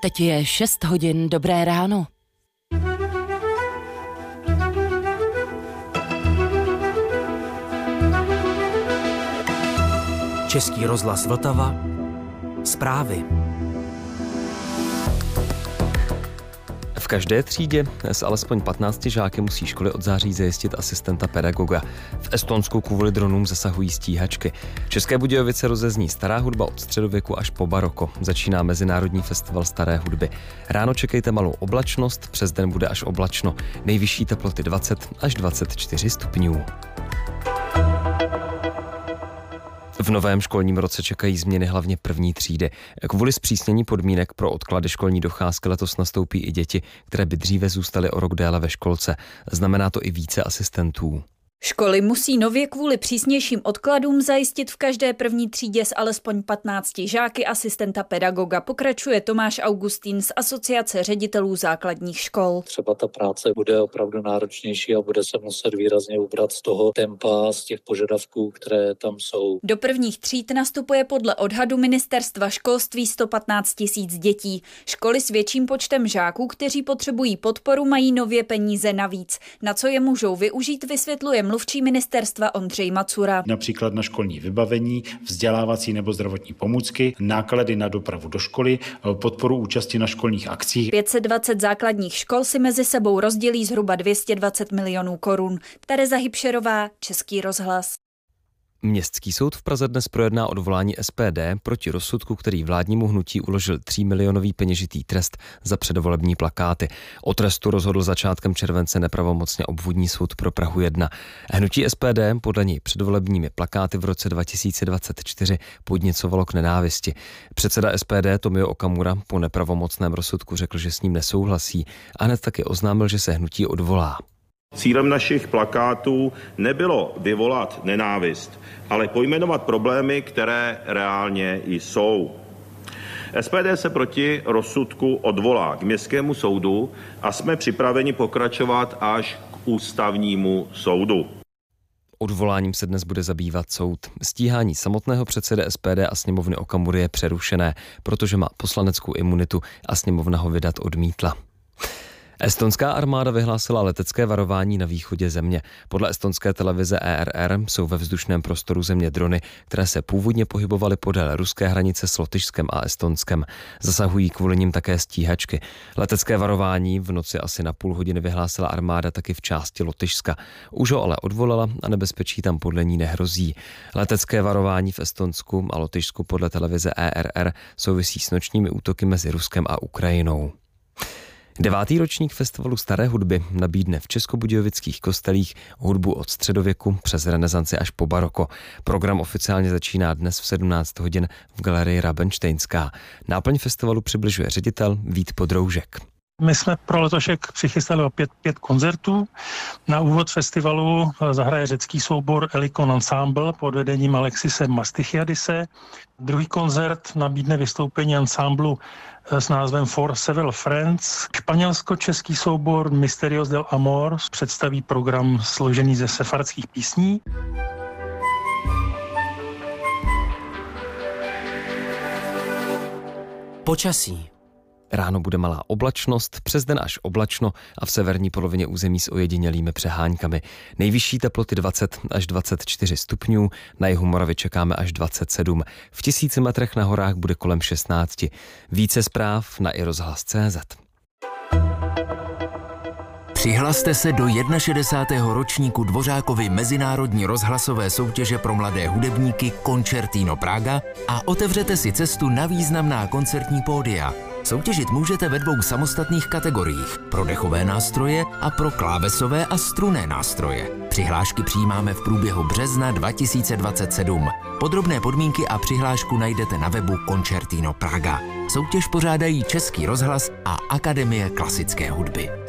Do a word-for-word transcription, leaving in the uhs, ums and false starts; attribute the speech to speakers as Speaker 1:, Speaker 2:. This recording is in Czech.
Speaker 1: Teď je šest hodin, dobré ráno.
Speaker 2: Český rozhlas Vltava. Zprávy.
Speaker 3: V každé třídě s alespoň patnácti žáky musí školy od září zajistit asistenta pedagoga. V Estonsku kvůli dronům zasahují stíhačky. České Budějovice rozezní stará hudba od středověku až po baroko. Začíná Mezinárodní festival staré hudby. Ráno čekejte malou oblačnost, přes den bude až oblačno. Nejvyšší teploty dvacet až dvacet čtyři stupňů. V novém školním roce čekají změny hlavně první třídy. Kvůli zpřísnění podmínek pro odklady školní docházky letos nastoupí i děti, které by dříve zůstaly o rok déle ve školce. Znamená to i více asistentů.
Speaker 4: Školy musí nově kvůli přísnějším odkladům zajistit v každé první třídě s alespoň patnácti žáky asistenta pedagoga, pokračuje Tomáš Augustín z Asociace ředitelů základních škol.
Speaker 5: Třeba ta práce bude opravdu náročnější a bude se muset výrazně ubrat z toho tempa, z těch požadavků, které tam jsou.
Speaker 4: Do prvních tříd nastupuje podle odhadu Ministerstva školství sto patnáct tisíc dětí. Školy s větším počtem žáků, kteří potřebují podporu, mají nově peníze navíc. Na co je můžou využít, vysvětluje mluvčí ministerstva Ondřej Macura.
Speaker 6: Například na školní vybavení, vzdělávací nebo zdravotní pomůcky, náklady na dopravu do školy, podporu účasti na školních akcích.
Speaker 4: pět set dvacet základních škol si mezi sebou rozdělí zhruba dvě stě dvacet milionů korun. Tereza Hybšerová, Český rozhlas.
Speaker 3: Městský soud v Praze dnes projedná odvolání S P D proti rozsudku, který vládnímu hnutí uložil třímilionový peněžitý trest za předvolební plakáty. O trestu rozhodl začátkem července nepravomocně obvodní soud pro Prahu jedna. Hnutí S P D podle něj předvolebními plakáty v roce dva tisíce dvacet čtyři podněcovalo k nenávisti. Předseda S P D Tomio Okamura po nepravomocném rozsudku řekl, že s ním nesouhlasí a hned taky oznámil, že se hnutí odvolá.
Speaker 7: Cílem našich plakátů nebylo vyvolat nenávist, ale pojmenovat problémy, které reálně jsou. S P D se proti rozsudku odvolá k Městskému soudu a jsme připraveni pokračovat až k Ústavnímu soudu.
Speaker 3: Odvoláním se dnes bude zabývat soud. Stíhání samotného předsedy S P D a sněmovny Okamury je přerušené, protože má poslaneckou imunitu a sněmovna ho vydat odmítla. Estonská armáda vyhlásila letecké varování na východě země. Podle estonské televize E R R jsou ve vzdušném prostoru země drony, které se původně pohybovaly podél ruské hranice s Lotyšskem a Estonskem. Zasahují kvůli nim také stíhačky. Letecké varování v noci asi na půl hodiny vyhlásila armáda taky v části Lotyšska. Už ho ale odvolala a nebezpečí tam podle ní nehrozí. Letecké varování v Estonsku a Lotyšsku podle televize E R R souvisí s nočními útoky mezi Ruskem a Ukrajinou. Devátý ročník festivalu staré hudby nabídne v českobudějovických kostelích hudbu od středověku přes renesanci až po baroko. Program oficiálně začíná dnes v sedmnáct hodin v galerii Rabenštejnská. Náplň festivalu přibližuje ředitel Vít Podroužek.
Speaker 8: My jsme pro letošek přichystali opět pět koncertů. Na úvod festivalu zahraje řecký soubor Elikon Ensemble pod vedením Alexise Mastichiadise. Druhý koncert nabídne vystoupení ansamblu s názvem For Several Friends. Španělsko-český soubor Misterios del Amor představí program složený ze sefardských písní.
Speaker 2: Počasí.
Speaker 3: Ráno bude malá oblačnost, přes den až oblačno a v severní polovině území s ojedinělými přeháňkami. Nejvyšší teploty dvacet až dvacet čtyři stupňů, na jihu Moravy čekáme až dvacet sedm. V tisíci metrech na horách bude kolem šestnáct. Více zpráv na i rozhlas tečka cé zet.
Speaker 9: Přihlaste se do šedesátého ročníku Dvořákovy mezinárodní rozhlasové soutěže pro mladé hudebníky Concertino Praga a otevřete si cestu na významná koncertní pódia. Soutěžit můžete ve dvou samostatných kategoriích, pro dechové nástroje a pro klávesové a strunné nástroje. Přihlášky přijímáme v průběhu března dva tisíce dvacet sedm. Podrobné podmínky a přihlášku najdete na webu Concertino Praga. Soutěž pořádají Český rozhlas a Akademie klasické hudby.